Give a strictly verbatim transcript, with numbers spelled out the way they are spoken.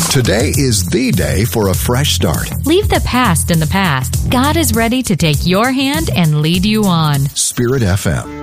Today is the day for a fresh start. Leave the past in the past. God is ready to take your hand and lead you on. Spirit F M.